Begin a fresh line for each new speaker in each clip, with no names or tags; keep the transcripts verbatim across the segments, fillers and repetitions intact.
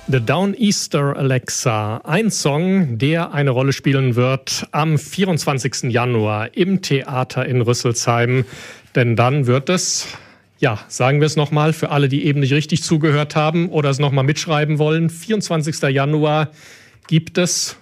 The Downeaster Alexa, ein Song, der eine Rolle spielen wird am vierundzwanzigsten Januar im Theater in Rüsselsheim. Denn dann wird es, ja, sagen wir es nochmal, für alle, die eben nicht richtig zugehört haben oder es nochmal mitschreiben wollen, vierundzwanzigsten Januar gibt es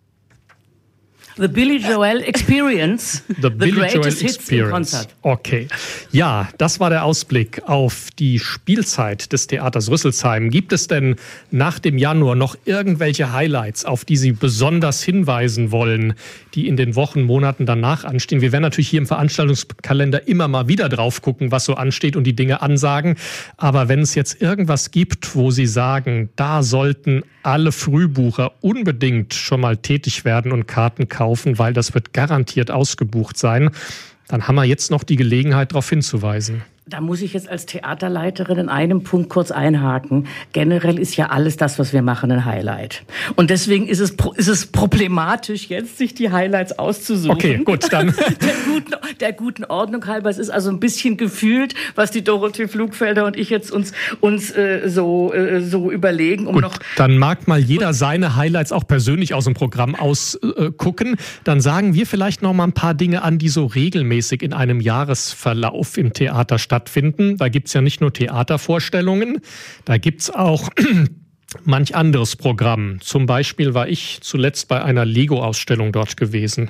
The Billy Joel Experience.
The, the Billy
Greatest
Joel
Hits
Experience.
im Konzert.
Okay. Ja, das war der Ausblick auf die Spielzeit des Theaters Rüsselsheim. Gibt es denn nach dem Januar noch irgendwelche Highlights, auf die Sie besonders hinweisen wollen, die in den Wochen, Monaten danach anstehen? Wir werden natürlich hier im Veranstaltungskalender immer mal wieder drauf gucken, was so ansteht und die Dinge ansagen. Aber wenn es jetzt irgendwas gibt, wo Sie sagen, da sollten alle Frühbucher unbedingt schon mal tätig werden und Karten kaufen, weil das wird garantiert ausgebucht sein, dann haben wir jetzt noch die Gelegenheit, darauf hinzuweisen.
Da muss ich jetzt als Theaterleiterin in einem Punkt kurz einhaken. Generell ist ja alles das, was wir machen, ein Highlight. Und deswegen ist es, ist es problematisch, jetzt sich die Highlights auszusuchen.
Okay, gut, dann.
der, guten, der guten Ordnung halber. Es ist also ein bisschen gefühlt, was die Dorothee Flugfelder und ich jetzt uns, uns äh, so, äh, so überlegen. Um
gut,
noch
dann mag mal jeder seine Highlights auch persönlich aus dem Programm ausgucken. Äh, dann sagen wir vielleicht noch mal ein paar Dinge an, die so regelmäßig in einem Jahresverlauf im Theater stattfinden. stattfinden. Da gibt es ja nicht nur Theatervorstellungen, da gibt es auch manch anderes Programm. Zum Beispiel war ich zuletzt bei einer Lego-Ausstellung dort gewesen.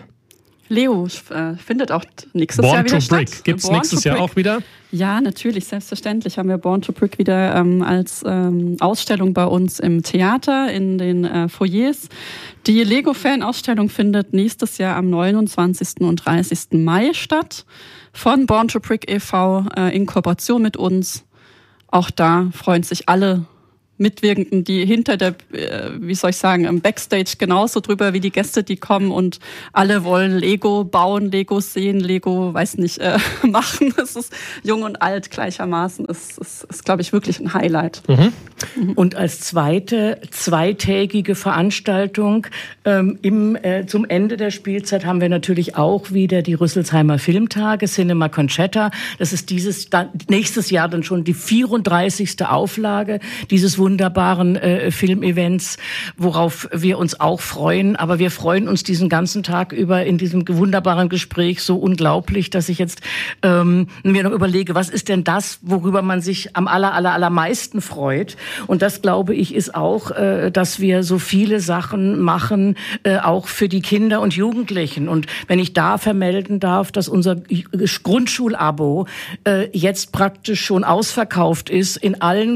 Leo äh, findet auch nächstes
Born
Jahr wieder
to
statt.
Brick. Gibt es
Born
nächstes
to
Jahr
Brick.
auch wieder?
Ja, natürlich, selbstverständlich haben wir Born to Brick wieder ähm, als ähm, Ausstellung bei uns im Theater, in den äh, Foyers. Die Lego-Fan-Ausstellung findet nächstes Jahr am neunundzwanzigsten und dreißigsten Mai statt. Von Born to Brick e V äh, in Kooperation mit uns. Auch da freuen sich alle Mitwirkenden, die hinter der, äh, wie soll ich sagen, im Backstage genauso drüber wie die Gäste, die kommen und alle wollen Lego bauen, Lego sehen, Lego, weiß nicht, äh, machen. Es ist jung und alt gleichermaßen. Es ist, ist glaube ich, wirklich ein Highlight.
Mhm.
Und als zweite zweitägige Veranstaltung ähm, im, äh, zum Ende der Spielzeit haben wir natürlich auch wieder die Rüsselsheimer Filmtage, Cinema Conchetta. Das ist dieses dann, nächstes Jahr dann schon die vierunddreißigste Auflage dieses wunderbaren äh, Filmevents, worauf wir uns auch freuen. Aber wir freuen uns diesen ganzen Tag über in diesem wunderbaren Gespräch so unglaublich, dass ich jetzt ähm, mir noch überlege, was ist denn das, worüber man sich am aller, aller, allermeisten freut? Und das, glaube ich, ist auch, äh, dass wir so viele Sachen machen, äh, auch für die Kinder und Jugendlichen. Und wenn ich da vermelden darf, dass unser Grundschulabo äh, jetzt praktisch schon ausverkauft ist in allen,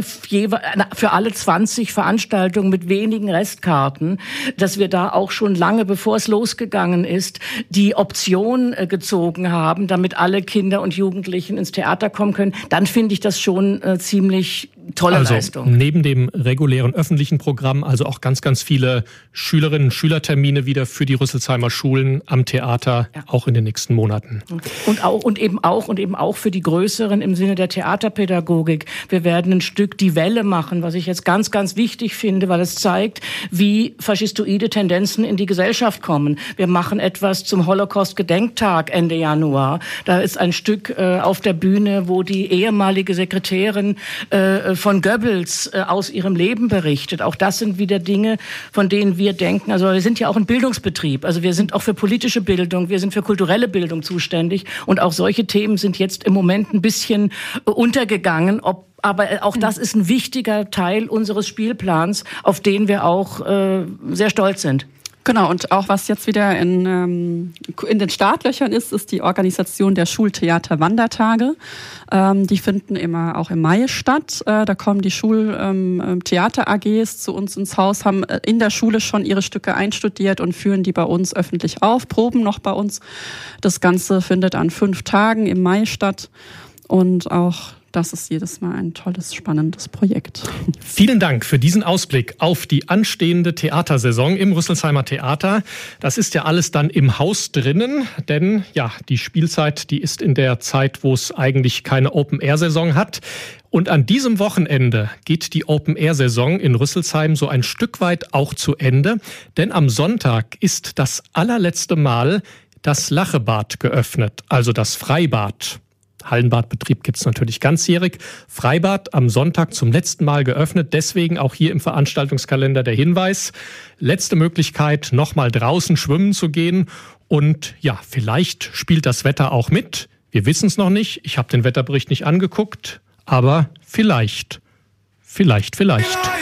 für alle zwanzig Veranstaltungen mit wenigen Restkarten, dass wir da auch schon lange, bevor es losgegangen ist, die Option äh, gezogen haben, damit alle Kinder und Jugendlichen ins Theater kommen können, dann finde ich das schon äh, ziemlich tolle
also,
Leistung.
Neben dem regulären öffentlichen Programm, also auch ganz, ganz viele Schülerinnen und Schülertermine wieder für die Rüsselsheimer Schulen am Theater, ja. Auch in den nächsten Monaten.
Und auch und eben auch und eben auch für die Größeren im Sinne der Theaterpädagogik. Wir werden ein Stück Die Welle machen, was ich jetzt ganz, ganz wichtig finde, weil es zeigt, wie faschistoide Tendenzen in die Gesellschaft kommen. Wir machen etwas zum Holocaust-Gedenktag Ende Januar. Da ist ein Stück äh, auf der Bühne, wo die ehemalige Sekretärin äh, von Goebbels äh, aus ihrem Leben berichtet. Auch das sind wieder Dinge, von denen wir denken, also wir sind ja auch ein Bildungsbetrieb, also wir sind auch für politische Bildung, wir sind für kulturelle Bildung zuständig und auch solche Themen sind jetzt im Moment ein bisschen äh, untergegangen, ob aber auch das ist ein wichtiger Teil unseres Spielplans, auf den wir auch äh, sehr stolz sind.
Genau, und auch was jetzt wieder in, ähm, in den Startlöchern ist, ist die Organisation der Schultheater-Wandertage. Ähm, die finden immer auch im Mai statt. Äh, da kommen die Schultheater-A Gs zu uns ins Haus, haben in der Schule schon ihre Stücke einstudiert und führen die bei uns öffentlich auf, proben noch bei uns. Das Ganze findet an fünf Tagen im Mai statt und auch das ist jedes Mal ein tolles, spannendes Projekt.
Vielen Dank für diesen Ausblick auf die anstehende Theatersaison im Rüsselsheimer Theater. Das ist ja alles dann im Haus drinnen, denn ja, die Spielzeit, die ist in der Zeit, wo es eigentlich keine Open-Air-Saison hat. Und an diesem Wochenende geht die Open-Air-Saison in Rüsselsheim so ein Stück weit auch zu Ende, denn am Sonntag ist das allerletzte Mal das Lachebad geöffnet, also das Freibad. Hallenbadbetrieb gibt es natürlich ganzjährig. Freibad am Sonntag zum letzten Mal geöffnet. Deswegen auch hier im Veranstaltungskalender der Hinweis. Letzte Möglichkeit, nochmal draußen schwimmen zu gehen. Und ja, vielleicht spielt das Wetter auch mit. Wir wissen es noch nicht. Ich habe den Wetterbericht nicht angeguckt. Aber vielleicht, vielleicht, vielleicht.